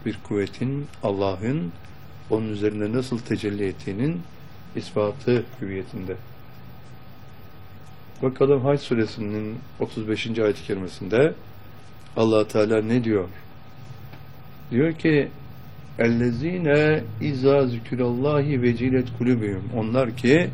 bir kuvvetin, Allah'ın onun üzerinde nasıl tecelli ettiğinin ispatı hüviyetinde. Bakalım Hac suresinin 35. ayet-i kerimesinde Allah Teala ne diyor? Diyor ki اَلَّذ۪ينَ اِذَا ذُكِرَ اللّٰهِ وَجِلَتْ قُلُوبُهُمْ onlar ki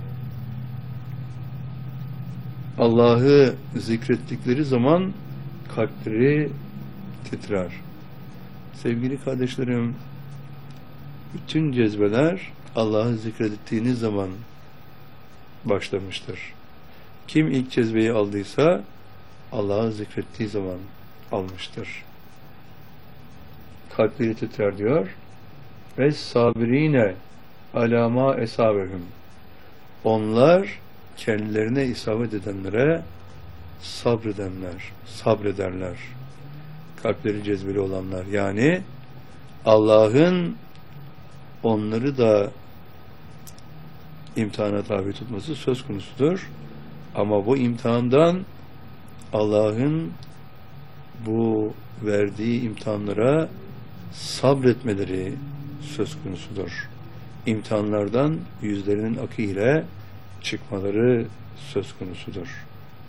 Allah'ı zikrettikleri zaman kalpleri titrer. Sevgili kardeşlerim, bütün cezbeler Allah'ı zikrettiğiniz zaman başlamıştır. Kim ilk cezbeyi aldıysa Allah'ı zikrettiği zaman almıştır. Kalpleri titrer diyor. Ve sabirine alama esabehum onlar kendilerine isabet edenlere sabrederler. Kalpleri cezbeli olanlar. Yani Allah'ın onları da imtihana tabi tutması söz konusudur. Ama bu imtihandan Allah'ın bu verdiği imtihanlara sabretmeleri söz konusudur. İmtihanlardan yüzlerinin akı ile çıkmaları söz konusudur.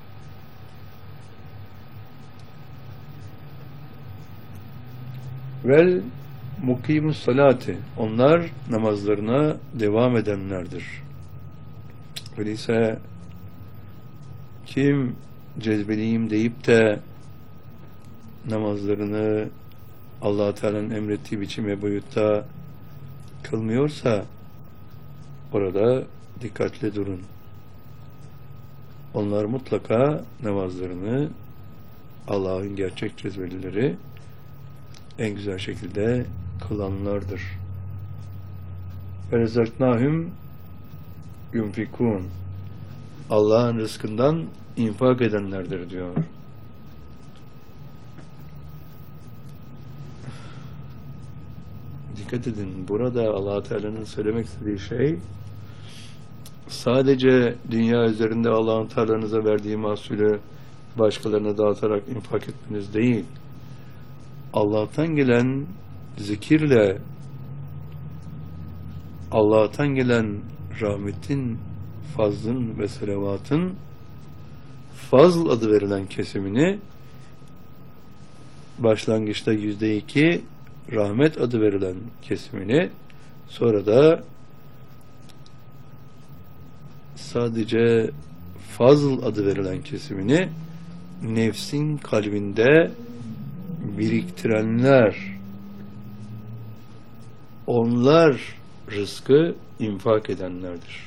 Vel mukimus salati onlar namazlarına devam edenlerdir. Öyleyse kim cezbeliyim deyip de namazlarını Allah Teala'nın emrettiği biçim ve boyutta kılmıyorsa orada dikkatli durun. Onlar mutlaka namazlarını Allah'ın gerçek cezbelileri en güzel şekilde kılanlardır. وَرَزَقْنَاهُمْ يُنْفِكُونَ Allah'ın rızkından infak edenlerdir diyor. Dikkat edin, burada Allah Teala'nın söylemek istediği şey sadece dünya üzerinde Allah'ın Teala'nıza verdiği mahsulü başkalarına dağıtarak infak etmeniz değil. Allah'tan gelen zikirle Allah'tan gelen rahmetin, fazlın ve selavatın fazl adı verilen kesimini başlangıçta %2 rahmet adı verilen kesimini sonra da sadece fazl adı verilen kesimini nefsin kalbinde biriktirenler onlar rızkı infak edenlerdir.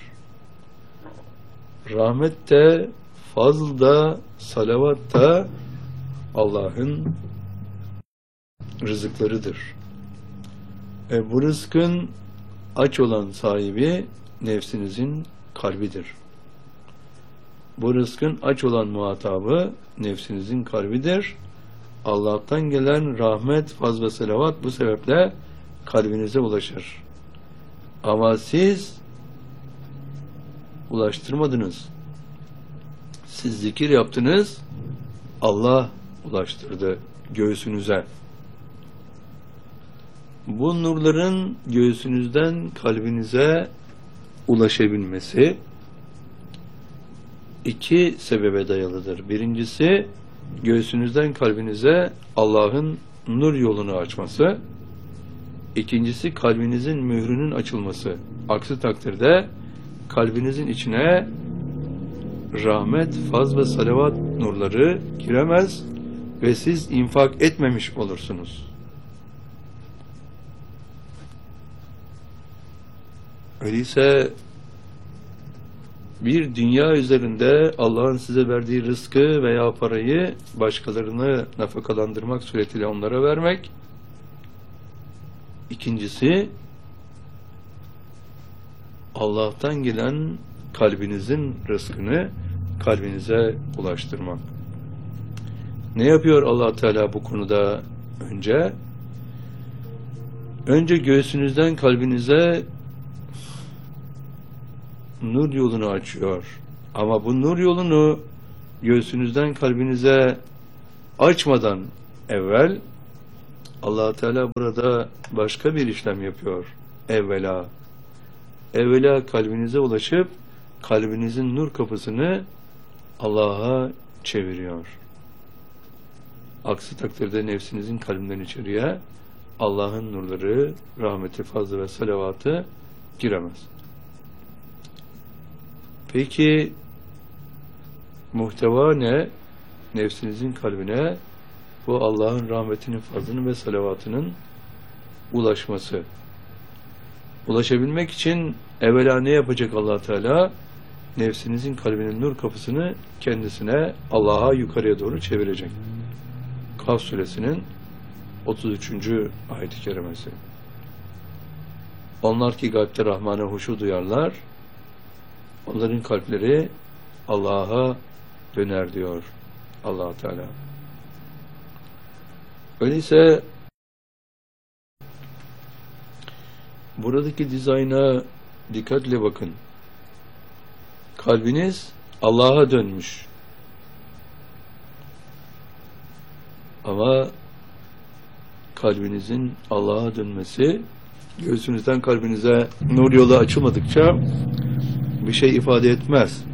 Rahmet de, fazl da, salavat da Allah'ın rızıklarıdır. Bu rızkın aç olan sahibi nefsinizin kalbidir. Bu rızkın aç olan muhatabı nefsinizin kalbidir. Allah'tan gelen rahmet, fazl ve selavat bu sebeple kalbinize ulaşır. Ama siz ulaştırmadınız. Siz zikir yaptınız, Allah ulaştırdı göğsünüze. Bu nurların göğsünüzden kalbinize ulaşabilmesi iki sebebe dayalıdır. Birincisi, göğsünüzden kalbinize Allah'ın nur yolunu açması. İkincisi, kalbinizin mührünün açılması. Aksi takdirde kalbinizin içine rahmet, faz ve salavat nurları giremez ve siz infak etmemiş olursunuz. Öyleyse bir dünya üzerinde Allah'ın size verdiği rızkı veya parayı başkalarını nafakalandırmak suretiyle onlara vermek. İkincisi, Allah'tan gelen kalbinizin rızkını kalbinize ulaştırmak. Ne yapıyor Allah Teala bu konuda önce? Önce göğsünüzden kalbinize nur yolunu açıyor. Ama bu nur yolunu göğsünüzden kalbinize açmadan evvel Allah Teala burada başka bir işlem yapıyor. Evvela. Evvela kalbinize ulaşıp kalbinizin nur kapısını Allah'a çeviriyor. Aksi takdirde nefsinizin kalbinden içeriye Allah'ın nurları, rahmeti, fazlı ve salavatı giremez. Peki muhteva ne? Nefsinizin kalbine bu Allah'ın rahmetinin, fazlının ve salavatının ulaşması. Ulaşabilmek için evvela ne yapacak Allah Teala? Nefsinizin kalbinin nur kapısını kendisine, Allah'a, yukarıya doğru çevirecek. Kaf suresinin 33. ayet-i kerimesi. Onlar ki kalpte Rahman'a huşu duyarlar, onların kalpleri Allah'a döner diyor Allah Teala. Öyleyse buradaki dizayna dikkatle bakın. Kalbiniz Allah'a dönmüş. Ama kalbinizin Allah'a dönmesi, göğsünüzden kalbinize nur yolu açılmadıkça bir şey ifade etmez.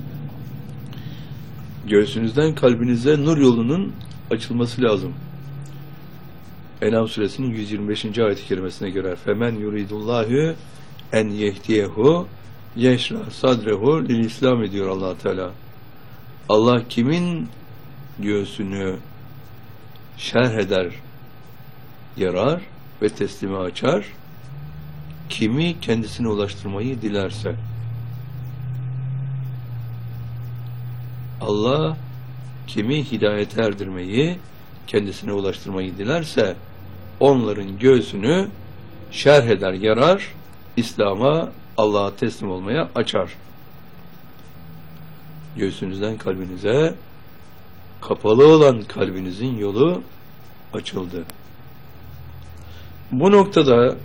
Göğsünüzden kalbinize nur yolunun açılması lazım. En'am suresinin 125. ayet-i kerimesine göre femen yuridullahu en yehdiyehu yeşra sadrehu lil İslam ediyor Allah Teala. Allah kimin göğsünü şerh eder, yarar ve teslime açar, kimi kendisine ulaştırmayı dilerse. Allah kimi hidayete erdirmeyi, kendisine ulaştırmayı dilerse onların göğsünü şerh eder, yarar, İslam'a, Allah'a teslim olmaya açar. Göğsünüzden kalbinize kapalı olan kalbinizin yolu açıldı. Bu noktada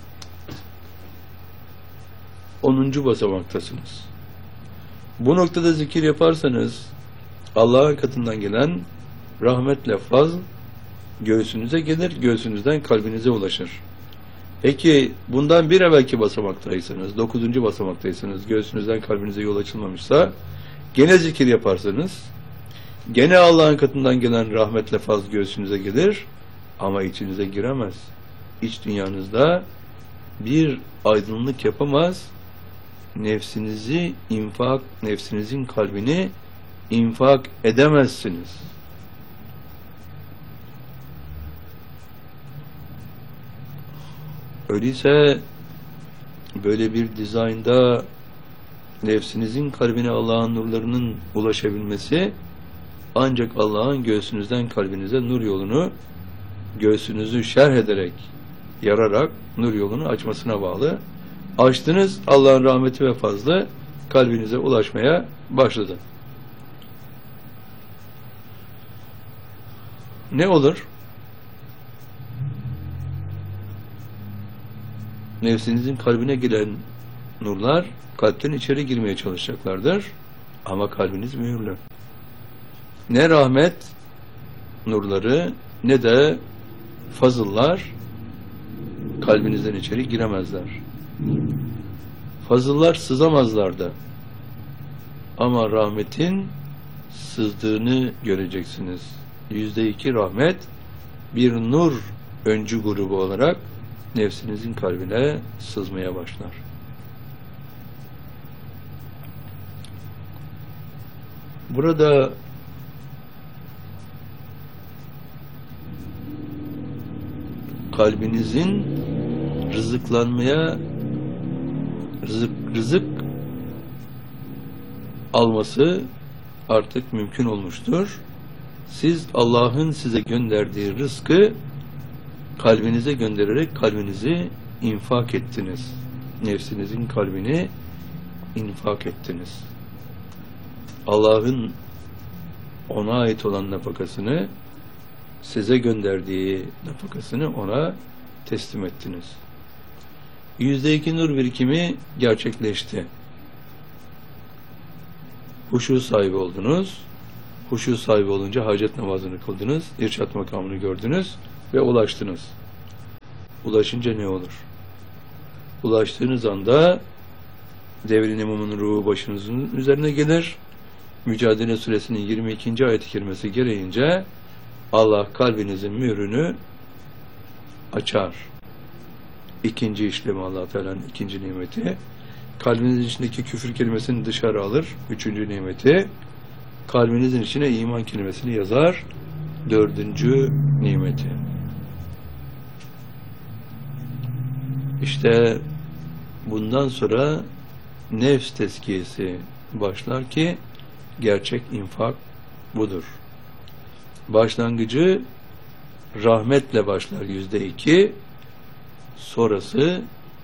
10. basamaktasınız. Bu noktada zikir yaparsanız Allah'ın katından gelen rahmetle fazl göğsünüze gelir, göğsünüzden kalbinize ulaşır. Peki bundan bir evvelki basamaktaysanız, 9. basamaktaysanız, göğsünüzden kalbinize yol açılmamışsa, gene zikir yaparsanız, gene Allah'ın katından gelen rahmetle fazl göğsünüze gelir ama içinize giremez. İç dünyanızda bir aydınlık yapamaz, nefsinizi infak, nefsinizin kalbini infak edemezsiniz. Öyleyse böyle bir dizaynda nefsinizin kalbine Allah'ın nurlarının ulaşabilmesi ancak Allah'ın göğsünüzden kalbinize nur yolunu, göğsünüzü şerh ederek, yararak nur yolunu açmasına bağlı. Açtınız, Allah'ın rahmeti ve fazlı kalbinize ulaşmaya başladı. Ne olur? Nefsinizin kalbine gelen nurlar kalpten içeri girmeye çalışacaklardır. Ama kalbiniz mühürlü. Ne rahmet nurları ne de fazıllar kalbinizden içeri giremezler. Fazıllar sızamazlar da. Ama rahmetin sızdığını göreceksiniz. %2 rahmet bir nur öncü grubu olarak nefsinizin kalbine sızmaya başlar. Burada kalbinizin rızıklanmaya, rızık alması artık mümkün olmuştur. Siz Allah'ın size gönderdiği rızkı kalbinize göndererek kalbinizi infak ettiniz. Nefsinizin kalbini infak ettiniz. Allah'ın ona ait olan nafakasını, size gönderdiği nafakasını ona teslim ettiniz. %2 nur birikimi gerçekleşti. Huşu sahibi oldunuz. Huşu sahibi olunca hacet namazını kıldınız. İrşad makamını gördünüz. ve ulaştınız. Ulaşınca ne olur? Ulaştığınız anda devrin imamının ruhu başınızın üzerine gelir. Mücadele Suresinin 22. ayet-i kerimesi gereğince Allah kalbinizin mührünü açar. İkinci işlemi, Allah Teala'nın ikinci nimeti. Kalbinizin içindeki küfür kelimesini dışarı alır. Üçüncü nimeti. Kalbinizin içine iman kelimesini yazar. Dördüncü nimeti. İşte bundan sonra nefs tezkiyesi başlar ki gerçek infak budur. Başlangıcı rahmetle başlar %2, sonrası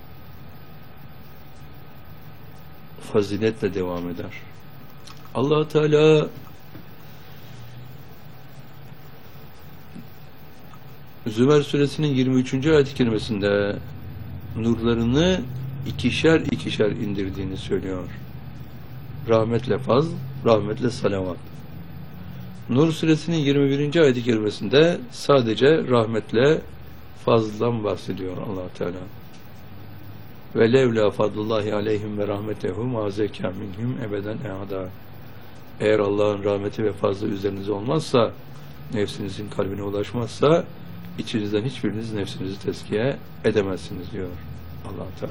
faziletle devam eder. Allah Teala Zümer Suresinin 23. ayet-i kerimesinde nurlarını ikişer ikişer indirdiğini söylüyor. Rahmetle fazl, rahmetle salavat. Nur Suresinin 21. ayet-i kerimesinde sadece rahmetle fazldan bahsediyor Allah Teala. Ve levla fadlullahi aleyhim ve rahmetehu ma zekâ minhum ebeden e'adâ. Eğer Allah'ın rahmeti ve fazlı üzerinize olmazsa, nefsinizin kalbine ulaşmazsa, içinizden hiçbiriniz nefsinizi tezkiye edemezsiniz diyor Allah Teala.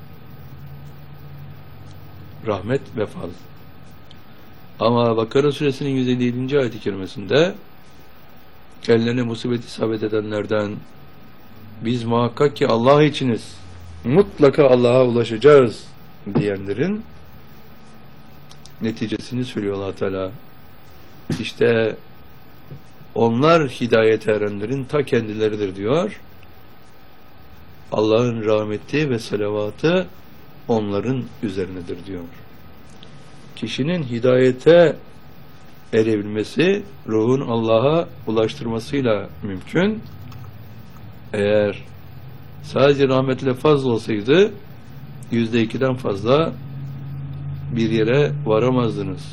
Rahmet ve fazl. Ama Bakara Suresinin 157. ayet-i kerimesinde kendilerine musibet isabet edenlerden biz muhakkak ki Allah içiniz, mutlaka Allah'a ulaşacağız diyenlerin neticesini söylüyor Allah Teala. İşte onlar hidayete erenlerin ta kendileridir diyor. Allah'ın rahmeti ve salavatı onların üzerinedir diyor. Kişinin hidayete erebilmesi ruhun Allah'a ulaştırmasıyla mümkün. Eğer sadece rahmetle fazla olsaydı %2'den fazla bir yere varamazdınız.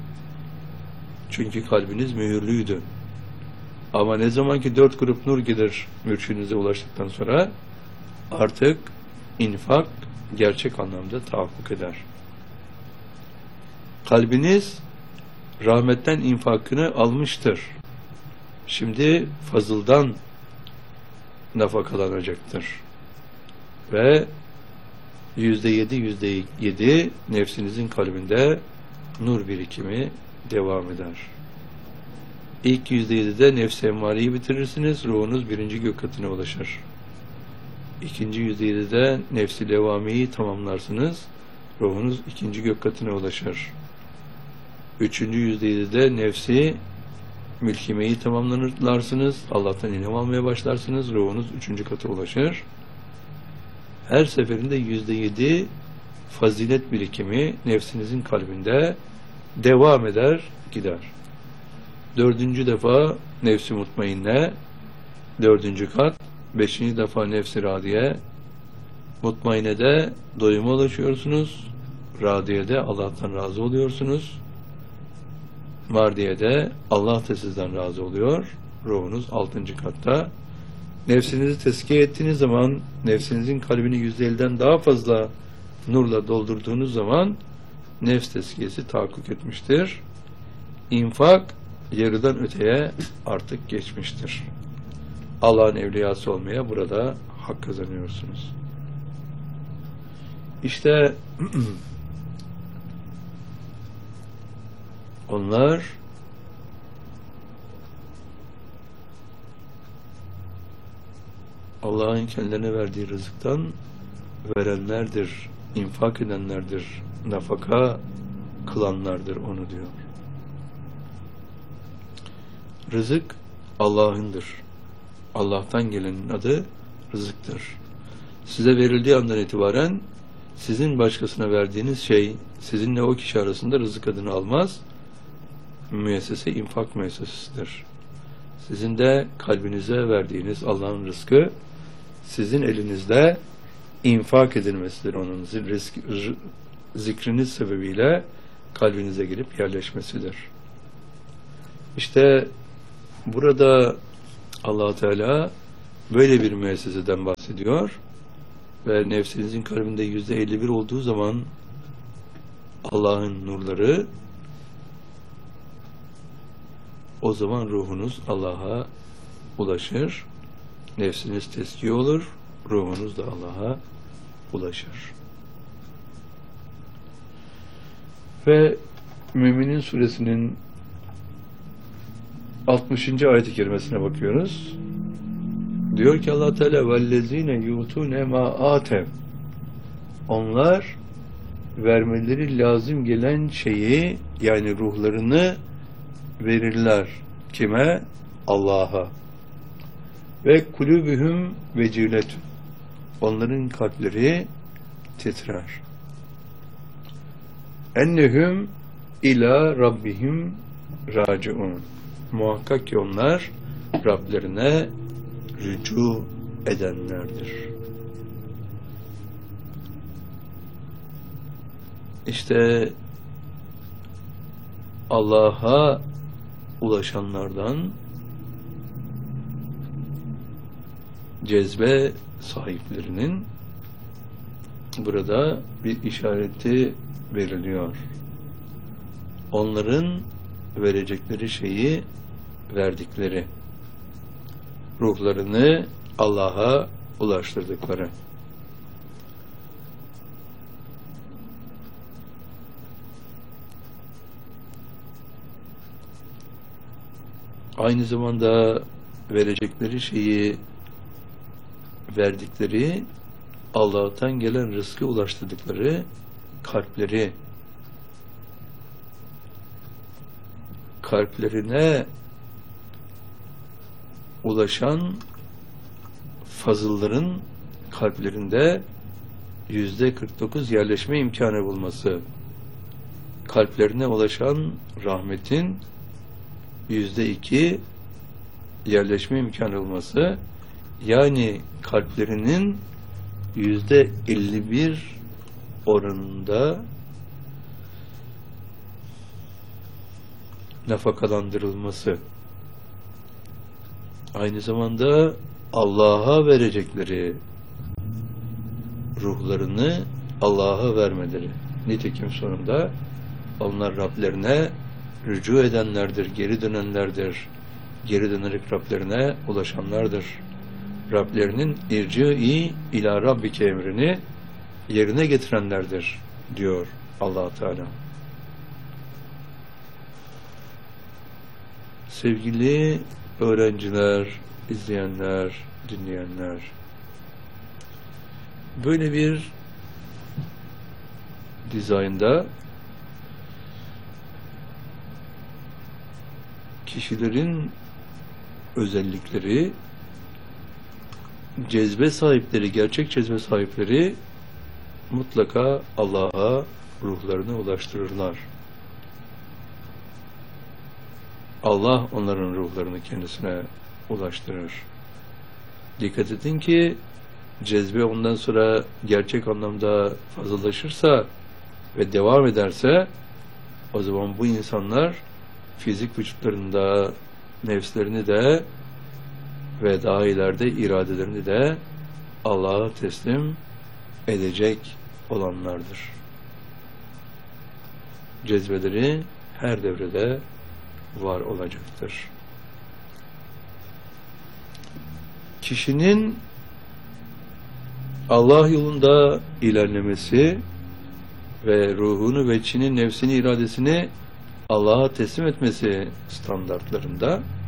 Çünkü kalbiniz mühürlüydü. Ama ne zaman ki 4 grup nur gelir mürşidinize ulaştıktan sonra artık infak gerçek anlamda tahakkuk eder. Kalbiniz rahmetten infakını almıştır. Şimdi fazıldan nafakalanacaktır. Ve %7 nefsinizin kalbinde nur birikimi devam eder. İlk %7'de nefs-i emmareyi bitirirsiniz, ruhunuz 1. gök katına ulaşır. İkinci %7'de nefs-i levamiyi tamamlarsınız, ruhunuz 2. gök katına ulaşır. Üçüncü %7'de nefsi mülkimeyi tamamlarsınız, Allah'tan ilham almaya başlarsınız, ruhunuz 3. kata ulaşır. Her seferinde %7 fazilet birikimi nefsinizin kalbinde devam eder, gider. 4. defa nefsi mutmainne, 4. kat, 5. defa nefsi radiye, mutmainede doyuma ulaşıyorsunuz, radiyede Allah'tan razı oluyorsunuz, mardiyede Allah da sizden razı oluyor, ruhunuz 6. katta. Nefsinizi tezkiye ettiğiniz zaman, nefsinizin kalbini %50'den daha fazla nurla doldurduğunuz zaman nefs tezkiyesi tahakkuk etmiştir. İnfak yarıdan öteye artık geçmiştir. Allah'ın evliyası olmaya burada hak kazanıyorsunuz. İşte onlar Allah'ın kendilerine verdiği rızıktan verenlerdir, infak edenlerdir, nafaka kılanlardır onu diyor. Rızık Allah'ındır. Allah'tan gelenin adı rızıktır. Size verildiği andan itibaren sizin başkasına verdiğiniz şey sizinle o kişi arasında rızık adını almaz. Müessese infak müessesesidir. Sizin de kalbinize verdiğiniz Allah'ın rızkı sizin elinizde infak edilmesidir. Onun zikriniz sebebiyle kalbinize girip yerleşmesidir. İşte burada Allah Teala böyle bir müesseseden bahsediyor ve nefsinizin kalbinde %51 olduğu zaman Allah'ın nurları, o zaman ruhunuz Allah'a ulaşır, nefsiniz tezkiye olur, ruhunuz da Allah'a ulaşır. Ve Müminin Suresinin 60. ayet-i kerimesine bakıyoruz. Diyor ki Allah Teala وَالَّذ۪ينَ يُؤْتُونَ مَا آتَوْا, onlar vermeleri lazım gelen şeyi, yani ruhlarını verirler. Kime? Allah'a. Ve kulübühüm veciletun, onların kalpleri titrer. Ennehum ila rabbihim raciun, muhakkak ki onlar Rablerine rücu edenlerdir. İşte Allah'a ulaşanlardan cezbe sahiplerinin burada bir işareti veriliyor. Onların verecekleri şeyi verdikleri, ruhlarını Allah'a ulaştırdıkları. Aynı zamanda verecekleri şeyi verdikleri, Allah'tan gelen rızkı ulaştırdıkları kalpleri, kalplerine ulaşan fazılların kalplerinde %49 yerleşme imkanı bulması, kalplerine ulaşan rahmetin %2 yerleşme imkanı bulması, yani kalplerinin %51 oranında nafakalandırılması, aynı zamanda Allah'a verecekleri ruhlarını Allah'a vermeleri. Nitekim sonunda onlar Rablerine rücu edenlerdir, geri dönenlerdir. Geri dönerek Rablerine ulaşanlardır. Rablerinin irci'i ila rabbike emrini yerine getirenlerdir diyor Allah Teala. Sevgili öğrenciler, izleyenler, dinleyenler, böyle bir dizaynda kişilerin özellikleri, cezbe sahipleri, gerçek cezbe sahipleri mutlaka Allah'a ruhlarını ulaştırırlar. Allah onların ruhlarını kendisine ulaştırır. Dikkat edin ki cezbe ondan sonra gerçek anlamda fazlalaşırsa ve devam ederse, o zaman bu insanlar fizik vücutlarında nefslerini de ve daha ileride iradelerini de Allah'a teslim edecek olanlardır. Cezbeleri her devrede var olacaktır. Kişinin Allah yolunda ilerlemesi ve ruhunu ve içinin nefsini, iradesini Allah'a teslim etmesi standartlarında